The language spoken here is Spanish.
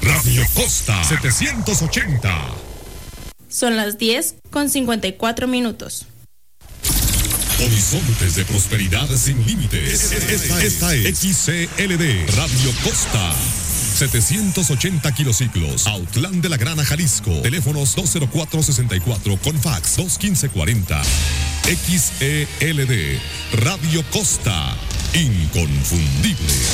Radio Costa 780. Son las 10:54. Horizontes de prosperidad sin límites. Esta es XCLD Radio Costa 780 kilociclos, Autlán de la Grana, Jalisco. Teléfonos 204-64 con fax 215-40. XELD Radio Costa, inconfundible.